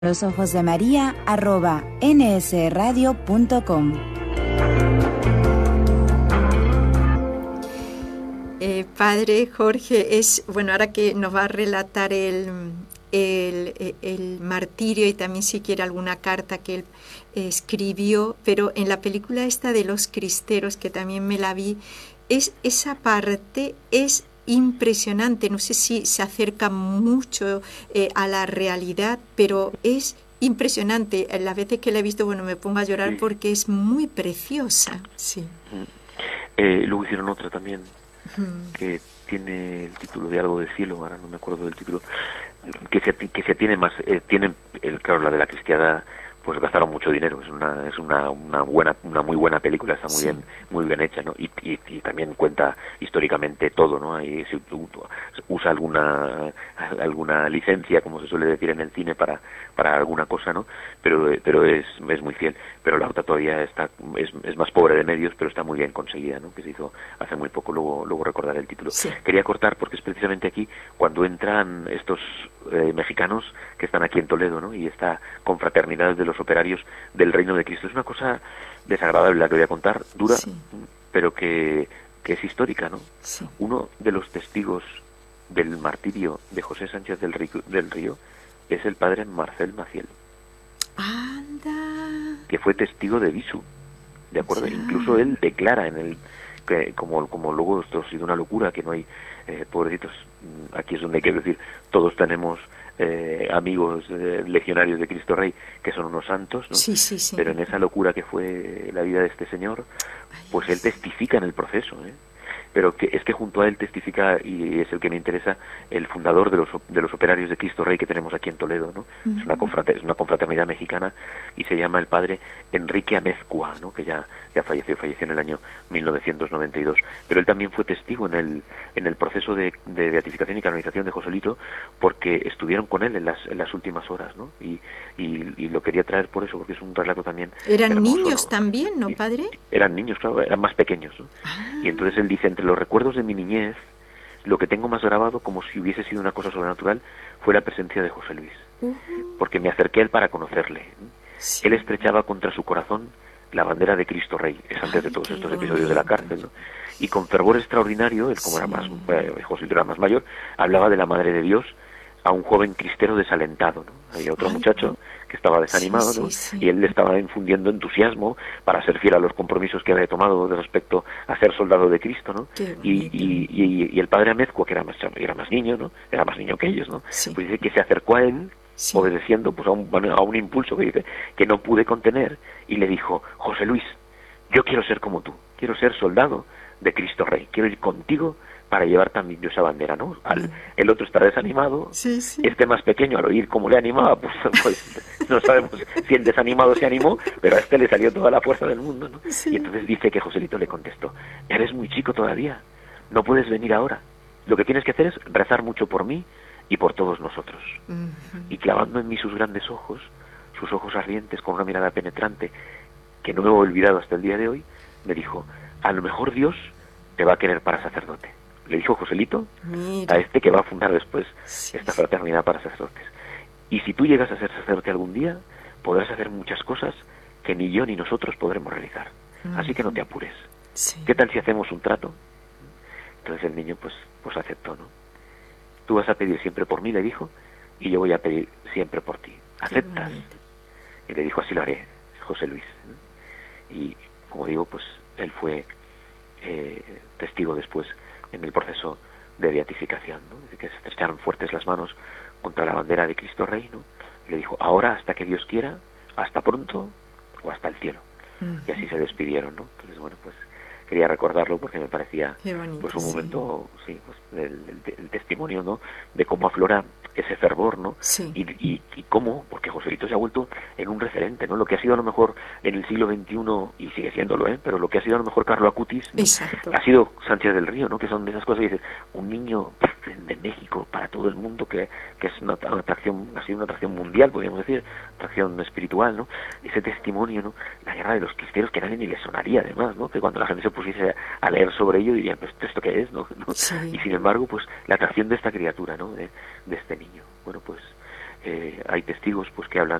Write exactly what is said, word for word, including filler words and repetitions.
Los ojos de María arroba nsradio punto com. Eh, padre Jorge, es bueno, ahora que nos va a relatar el, el, el martirio y también si quiere alguna carta que él escribió, pero en la película esta de los cristeros, que también me la vi, es esa parte es impresionante. No sé si se acerca mucho eh, a la realidad, pero es impresionante. Las veces que la he visto, bueno, me pongo a llorar, sí, porque es muy preciosa. Sí. Eh, luego hicieron otra también, hmm. que tiene el título de algo del cielo, ahora no me acuerdo del título, que se, que se tiene más, eh, tienen, el, claro, la de la cristiada, pues gastaron mucho dinero, es una es una, una buena una muy buena película, está muy sí. bien muy bien hecha, ¿no? Y, y, y también cuenta históricamente todo, ¿no? Ahí se usa alguna alguna licencia, como se suele decir en el cine, para para alguna cosa, ¿no? Pero pero es es muy fiel. Pero la otra todavía está es, es más pobre de medios, pero está muy bien conseguida, ¿no? Que se hizo hace muy poco, luego luego recordar el título. Sí. Quería cortar porque es precisamente aquí cuando entran estos eh, mexicanos que están aquí en Toledo, ¿no? Y esta confraternidad de los operarios del Reino de Cristo. Es una cosa desagradable la que voy a contar, dura, sí. pero que, que es histórica, ¿no? Sí. Uno de los testigos del martirio de José Sánchez del Río, del Río es el padre Marcel Maciel. ¡Anda! Que fue testigo de Visu, ¿de acuerdo? Ya. Incluso él declara en el que como como luego esto ha sido una locura, que no hay eh, pobrecitos, aquí es donde hay que decir, todos tenemos Eh, amigos eh, legionarios de Cristo Rey que son unos santos, ¿no? Sí, sí, sí. Pero en esa locura que fue la vida de este señor, pues él testifica en el proceso, ¿eh? Pero que es que junto a él testifica, y es el que me interesa, el fundador de los de los operarios de Cristo Rey que tenemos aquí en Toledo, ¿no? Uh-huh. Es una confrater, es una confraternidad mexicana y se llama el padre Enrique Amezcua, ¿no? Que ya ya falleció, falleció en el año mil novecientos noventa y dos. Pero él también fue testigo en el en el proceso de, de beatificación y canonización de Joselito, porque estuvieron con él en las en las últimas horas, ¿no? Y, y, y lo quería traer por eso, porque es un relato también eran hermoso, niños, ¿no? También, ¿no, padre? Eran niños, claro, eran más pequeños, ¿no? Ah. Y entonces él dice, entre los recuerdos de mi niñez, lo que tengo más grabado, como si hubiese sido una cosa sobrenatural, fue la presencia de José Luis, uh-huh. porque me acerqué a él para conocerle. Sí. Él estrechaba contra su corazón la bandera de Cristo Rey, es antes Ay, de todos estos bonito. episodios de la cárcel, ¿no? Y con fervor extraordinario, él como sí. era más, eh, José Luis era más mayor, hablaba de la Madre de Dios a un joven cristero desalentado, ¿no? Había otro Ay, muchacho que estaba desanimado, sí, ¿no? Sí, sí. Y él le estaba infundiendo entusiasmo para ser fiel a los compromisos que había tomado de respecto a ser soldado de Cristo, ¿no? Y, y, y, y el padre Amezcua, que era más era más niño, ¿no? Era más niño que ellos, ¿no? Sí. Pues dice que se acercó a él, sí. obedeciendo pues a un, a un impulso que dice que no pude contener, y le dijo: José Luis, yo quiero ser como tú, quiero ser soldado de Cristo Rey, quiero ir contigo para llevar también yo esa bandera, ¿no? Al, el otro está desanimado, sí, sí. este más pequeño, al oír cómo le animaba, pues, pues no sabemos si el desanimado se animó, pero a este le salió toda la fuerza del mundo, ¿no? Sí. Y entonces dice que Joselito le contestó: eres muy chico todavía, no puedes venir ahora, lo que tienes que hacer es rezar mucho por mí y por todos nosotros. Uh-huh. Y clavando en mí sus grandes ojos, sus ojos ardientes con una mirada penetrante que no me he olvidado hasta el día de hoy, me dijo: a lo mejor Dios te va a querer para sacerdote. Le dijo Joselito Mira. a este que va a fundar después sí, esta fraternidad para sacerdotes. Y si tú llegas a ser sacerdote algún día, podrás hacer muchas cosas que ni yo ni nosotros podremos realizar. Uh-huh. Así que no te apures. Sí. ¿Qué tal si hacemos un trato? Entonces el niño pues pues aceptó, ¿no? Tú vas a pedir siempre por mí, le dijo, y yo voy a pedir siempre por ti. ¿Aceptas? Y le dijo: así lo haré, José Luis. Y como digo, pues él fue eh, testigo después en el proceso de beatificación, ¿no? De que se estrecharon fuertes las manos contra la bandera de Cristo Rey, ¿no? Y le dijo: ahora, hasta que Dios quiera, hasta pronto o hasta el cielo. Uh-huh. Y así se despidieron, ¿no? Entonces, bueno, pues quería recordarlo porque me parecía bonito, pues un momento, sí, sí pues el, el, el testimonio, ¿no? De cómo aflora ese fervor, ¿no? Sí. Y, y, y cómo, porque Joselito se ha vuelto en un referente, ¿no? Lo que ha sido a lo mejor en el siglo veintiuno, y sigue siéndolo, ¿eh? Pero lo que ha sido a lo mejor Carlo Acutis, ¿no? Ha sido Sánchez del Río, ¿no? Que son de esas cosas que dices, un niño de México para todo el mundo, que, que es una, una atracción, ha sido una atracción mundial, podríamos decir, atracción espiritual, ¿no? Ese testimonio, ¿no? La guerra de los cristeros, que a nadie ni le sonaría, además, ¿no? Que cuando la gente se pusiese a leer sobre ello dirían: pues esto qué es, ¿no? ¿no? Sí. Y sin embargo, pues la atracción de esta criatura, ¿no? De, de este niño. Bueno, pues eh, hay testigos pues que hablan